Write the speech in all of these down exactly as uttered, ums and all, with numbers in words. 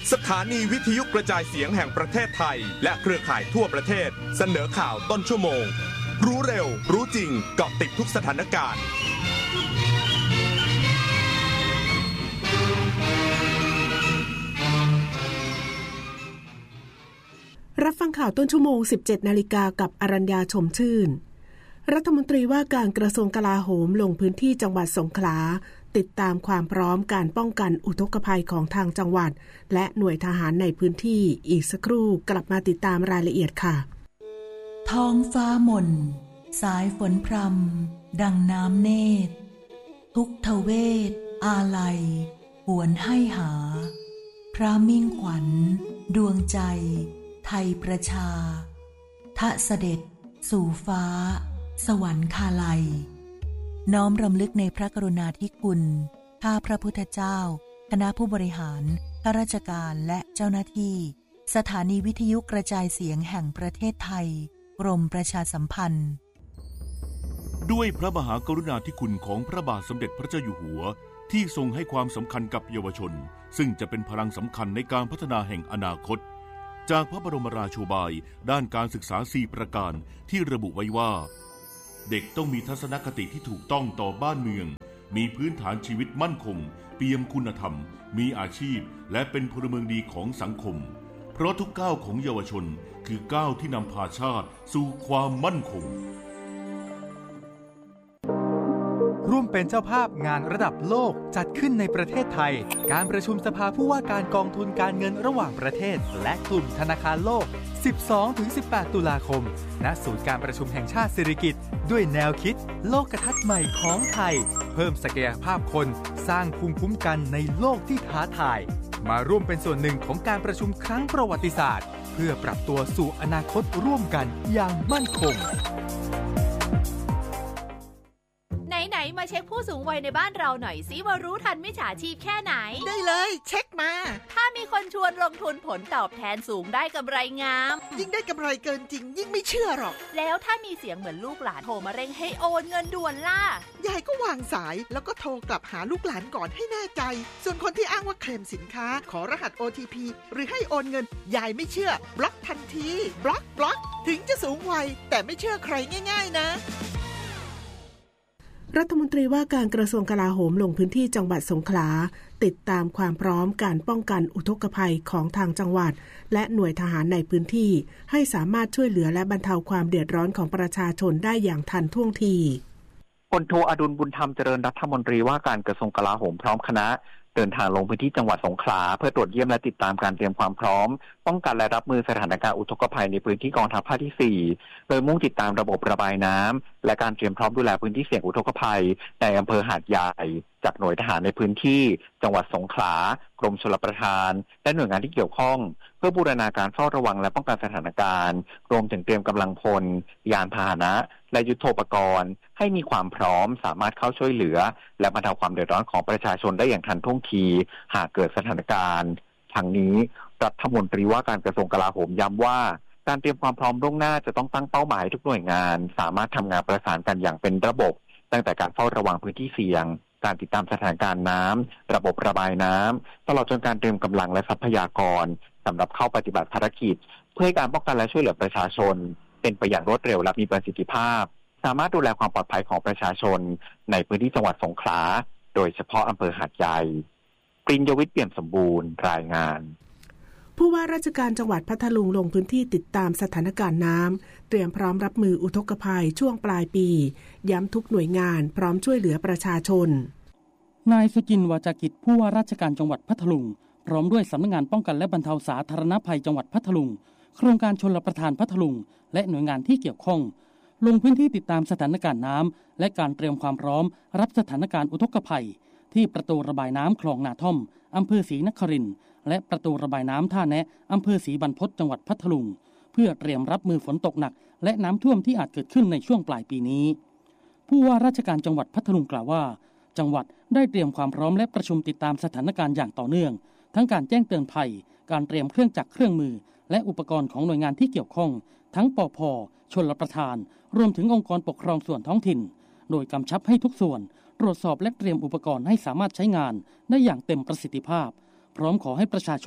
สถานีวิทยุกระจายเสียงแห่งประเทศไทยและเครือข่ายทั่วประเทศเสนอข่าวต้นชั่วโมงรู้เร็วรู้จริงเกาะติดทุกสถานการณ์รับฟังข่าวต้นชั่วโมง สิบเจ็ดนาฬิกากับอรัญญาชมชื่นรัฐมนตรีว่าการกระทรวงกลาโหมลงพื้นที่จังหวัดสงขลาติดตามความพร้อมการป้องกันอุทกภัยของทางจังหวัดและหน่วยทหารในพื้นที่อีกสักครู่กลับมาติดตามรายละเอียดค่ะท้องฟ้าหม่นสายฝนพรำดังน้ำเนตรทุกทเวทอาลัยหวนให้หาพระมิ่งขวัญดวงใจไทยประชาทะเสด็จสู่ฟ้าสวรรคาลัยน้อมรำลึกในพระกรุณาธิคุณข้าพระพุทธเจ้าคณะผู้บริหารข้าราชการและเจ้าหน้าที่สถานีวิทยุกระจายเสียงแห่งประเทศไทยกรมประชาสัมพันธ์ด้วยพระมหากรุณาธิคุณของพระบาทสมเด็จพระเจ้าอยู่หัวที่ทรงให้ความสำคัญกับเยาวชนซึ่งจะเป็นพลังสำคัญในการพัฒนาแห่งอนาคตจากพระบรมราโชบายด้านการศึกษาสี่ประการที่ระบุไว้ว่าเด็กต้องมีทัศนคติที่ถูกต้องต่อบ้านเมืองมีพื้นฐานชีวิตมั่นคงเปี่ยมคุณธรรมมีอาชีพและเป็นพลเมืองดีของสังคมเพราะทุกก้าวของเยาวชนคือก้าวที่นำพาชาติสู่ความมั่นคงร่วมเป็นเจ้าภาพงานระดับโลกจัดขึ้นในประเทศไทยการประชุมสภาผู้ว่าการกองทุนการเงินระหว่างประเทศและกลุ่มธนาคารโลก สิบสองถึงสิบแปด ตุลาคมณศูนย์การประชุมแห่งชาติสิริกิติ์ด้วยแนวคิดโลกทัศน์ใหม่ของไทยเพิ่มศักยภาพคนสร้างภูมิคุ้มกันในโลกที่ท้าทายมาร่วมเป็นส่วนหนึ่งของการประชุมครั้งประวัติศาสตร์เพื่อปรับตัวสู่อนาคตร่วมกันอย่างมั่นคงไหนๆมาเช็คผู้สูงวัยในบ้านเราหน่อยสิว่ารู้ทันมิจฉาชีพแค่ไหนได้เลยเช็คมาถ้ามีคนชวนลงทุนผลตอบแทนสูงได้กำไรงามยิ่งได้กำไรเกินจริงยิ่งไม่เชื่อหรอกแล้วถ้ามีเสียงเหมือนลูกหลานโทรมาเร่งให้โอนเงินด่วนล่ะยายก็วางสายแล้วก็โทรกลับหาลูกหลานก่อนให้แน่ใจส่วนคนที่อ้างว่าเคลมสินค้าขอรหัส โอ ที พี หรือให้โอนเงินยายไม่เชื่อบล็อกทันทีบล็อกบล็อกถึงจะสูงวัยแต่ไม่เชื่อใครง่ายๆนะรัฐมนตรีว่าการกระทรวงกลาโหมลงพื้นที่จังหวัดสงขลาติดตามความพร้อมการป้องกันอุทกภัยของทางจังหวัดและหน่วยทหารในพื้นที่ให้สามารถช่วยเหลือและบรรเทาความเดือดร้อนของประชาชนได้อย่างทันท่วงทีพลโทอดุลบุญธรรมเจริญรัฐมนตรีว่าการกระทรวงกลาโหมพร้อมคณะเดินทางลงพื้นที่จังหวัดสงขลาเพื่อตรวจเยี่ยมและติดตามการเตรียมความพร้อมป้องกันและรับมือสถานการณ์อุทกภัยในพื้นที่กองทัพภาคที่สี่โดยมุ่งติดตามระบบระบายน้ำและการเตรียมพร้อมดูแลพื้นที่เสี่ยงอุทกภัยในอำเภอหาดใหญ่จากหน่วยทหารในพื้นที่จังหวัดสงขลากรมชลประทานและหน่วยงานที่เกี่ยวข้องเพื่อบูรณาการเฝ้าระวังและป้องกันสถานการณ์รวมถึงเตรียมกำลังพลยานพาหนะและยุทโธปกรณ์ให้มีความพร้อมสามารถเข้าช่วยเหลือและบรรเทาความเดือดร้อนของประชาชนได้อย่างทันท่วงทีหากเกิดสถานการณ์ทั้งนี้รัฐมนตรีว่าการกระทรวงกลาโหมย้ำว่าการเตรียมความพร้อมล่วงหน้าจะต้องตั้งเป้าหมายทุกหน่วยงานสามารถทำงานประสานกันอย่างเป็นระบบตั้งแต่การเฝ้าระวังพื้นที่เสี่ยงการติดตามสถานการณ์น้ำระบบระบายน้ำตลอดจนการเตรียมกำลังและทรัพยากรสำหรับเข้าปฏิบัติภารกิจเพื่อให้การป้องกันและช่วยเหลือประชาชนเป็นไปอย่างรวดเร็วและมีประสิทธิภาพสามารถดูแลความปลอดภัยของประชาชนในพื้นที่จังหวัดสงขลาโดยเฉพาะอำเภอหาดใหญ่ปริญญวิทย์เปี่ยมสมบูรณ์รายงานผู้ว่าราชการจังหวัดพัทลุงลงพื้นที่ติดตามสถานการณ์น้ำเตรียมพร้อมรับมืออุทกภัยช่วงปลายปีย้ำทุกหน่วยงานพร้อมช่วยเหลือประชาชนนายสุจินต์วาจากิจผู้ว่าราชการจังหวัดพัทลุงพร้อมด้วยสำนักงานป้องกันและบรรเทาสาธารณภัยจังหวัดพัทลุงโครงการชลประทานพัทลุงและหน่วยงานที่เกี่ยวข้องลงพื้นที่ติดตามสถานการณ์น้ำและการเตรียมความพร้อมรับสถานการณ์อุทกภัยที่ประตูระบายน้ำคลองนาท่อมอำเภอศรีนครินทร์และประตูระบายน้ำท่าแนะอำเภอศรีบรรพตจังหวัดพัทลุงเพื่อเตรียมรับมือฝนตกหนักและน้ำท่วมที่อาจเกิดขึ้นในช่วงปลายปีนี้ผู้ว่าราชการจังหวัดพัทลุงกล่าวว่าจังหวัดได้เตรียมความพร้อมและประชุมติดตามสถานการณ์อย่างต่อเนื่องทั้งการแจ้งเตือนภัยการเตรียมเครื่องจักรเครื่องมือและอุปกรณ์ของหน่วยงานที่เกี่ยวข้องทั้งปภ.ชลประทานรวมถึงองค์กรปกครองส่วนท้องถิ่นโดยกำชับให้ทุกส่วนตรวจสอบและเตรียมอุปกรณ์ให้สามารถใช้งานได้อย่างเต็มประสิทธิภาพพร้อมขอให้ประชาชน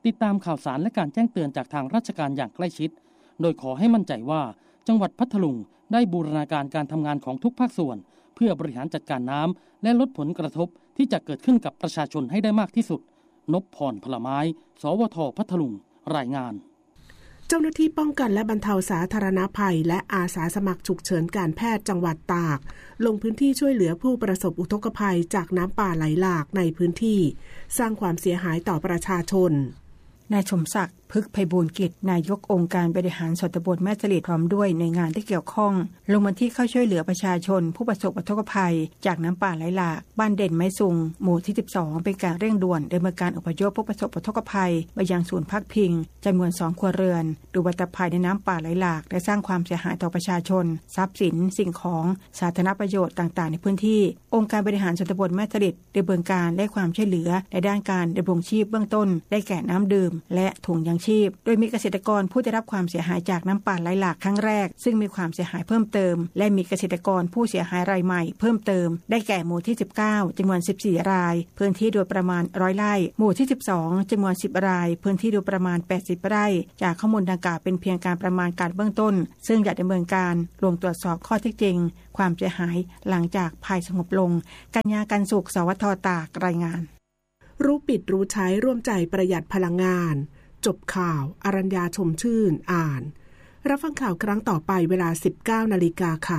ติดตามข่าวสารและการแจ้งเตือนจากทางราชการอย่างใกล้ชิดโดยขอให้มั่นใจว่าจังหวัดพัทลุงได้บูรณาการการทำงานของทุกภาคส่วนเพื่อบริหารจัดการน้ำและลดผลกระทบที่จะเกิดขึ้นกับประชาชนให้ได้มากที่สุดนพพรพลไม้สวทพัทลุงรายงานเจ้าหน้าที่ป้องกันและบรรเทาสาธารณภัยและอาสาสมัครฉุกเฉินการแพทย์จังหวัดตากลงพื้นที่ช่วยเหลือผู้ประสบอุทกภัยจากน้ำป่าไหลหลากในพื้นที่สร้างความเสียหายต่อประชาชนนายสมศักดิ์พฤกษ์ไพบูลย์กิจนายกองค์การบริหารส่วนตำบลแม่สลีพร้อมด้วยหน่วยงานที่เกี่ยวข้องลงพื้นที่เข้าช่วยเหลือประชาชนผู้ประสบอุทกภัยจากน้ำป่าไหลหลากบ้านเด่นไม้ซุงหมู่ที่สิบสองเป็นการเร่งด่วนดำเนินการอพยพผู้ประสบอุทกภัยไปยังศูนย์พักพิงจำนวนสองครัวเรือนดูวัตภัยในน้ำป่าไหลหลากและสร้างความเสียหายต่อประชาชนทรัพย์สินสิ่งของสาธารณประโยชน์ต่างๆในพื้นที่องค์การบริหารส่วนตำบลแม่สลีดำเนินการและความช่วยเหลือในด้านการดำรงชีพเบื้องต้นได้แก่น้ำดื่มและถุงยางชีพโดยมีเกษตรกรผู้ได้รับความเสียหายจากน้ำป่าไหลหลากครั้งแรกซึ่งมีความเสียหายเพิ่มเติมและมีเกษตรกรผู้เสียหายรายใหม่เพิ่มเติมได้แก่หมู่ที่สิบเก้าจำนวนสิบสี่รายพื้นที่โดยประมาณร้อยไร่หมู่ที่สิบสองจำนวนสิบรายพื้นที่โดยประมาณแปดสิบไร่จากข้อมูลดังกล่าวเป็นเพียงการประมาณการเบื้องต้นซึ่งจะดำเนินการลงตรวจสอบข้อเท็จจริงความเสียหายหลังจากภัยสงบลงกัญญากันสุขสวทตากรายงานรู้ปิดรู้ใช้ร่วมใจประหยัดพลังงานจบข่าวอรัญญาชมชื่นอ่านรับฟังข่าวครั้งต่อไปเวลา สิบเก้านาฬิกา ค่ะ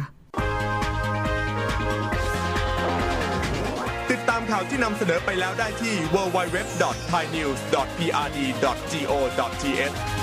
ติดตามข่าวที่นำเสนอไปแล้วได้ที่ ดับเบิลยู ดับเบิลยู ดับเบิลยู ดอท ไทยนิวส์ ดอท พี อาร์ ดี ดอท จี โอ ดอท ที เอช